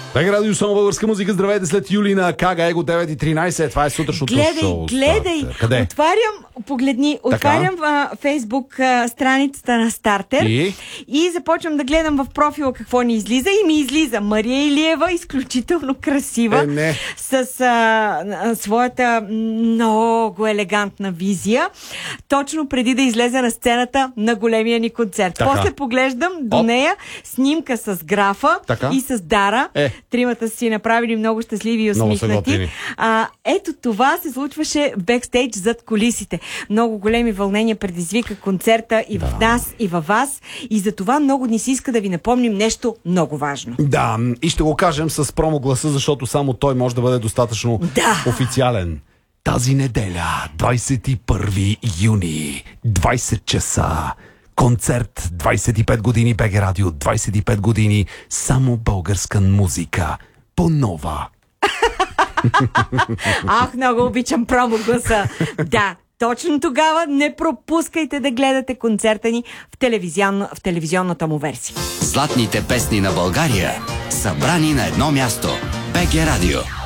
БГ Радио, само българска музика. Здравейте след Юли на КГ Его 9:13. Това е сутрешното шоу. Гледай. Къде? Отварям Фейсбук страницата на Стартер и започвам да гледам в профила какво ни излиза и ми излиза Мария Илиева, изключително красива, с своята много елегантна визия, точно преди да излезе на сцената на големия ни концерт. После поглеждам до нея снимка с Графа и с Дара. Тримата си направили много щастливи и усмихнати. Ето това се случваше бекстейдж зад колисите. Много големи вълнения предизвика концерта и в нас, и във вас. И за това много ни се иска да ви напомним нещо много важно. Да, и ще го кажем с промо-гласа, защото само той може да бъде достатъчно официален. Тази неделя, 21 юни, 20 часа, концерт 25 години БГ Радио, 25 години само българска музика. По-нова. Ах, много обичам промо-гласа. Да, точно тогава не пропускайте да гледате концерта ни в телевизионната му версия. Златните песни на България, събрани на едно място. БГ Радио.